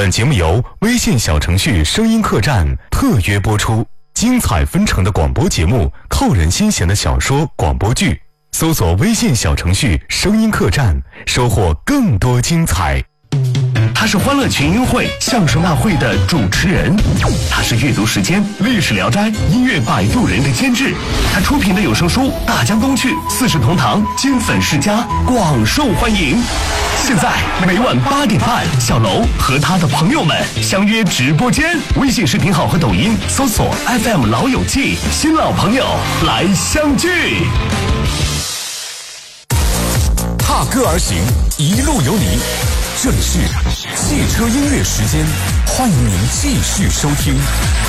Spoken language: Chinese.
本节目由微信小程序声音客栈特约播出，精彩纷呈的广播节目，扣人心弦的小说广播剧，搜索微信小程序声音客栈，收获更多精彩。 他是欢乐群英会相声大会的主持人，他是阅读时间历史聊斋音乐摆渡人的监制，他出品的有声书《大江东去》四世同堂金粉世家广受欢迎。现在每晚8点半，小楼和他的朋友们相约直播间，微信视频号和抖音搜索 FM 老友记，新老朋友来相聚。 踏歌而行，一路有你。这里是汽车音乐时间，欢迎您继续收听。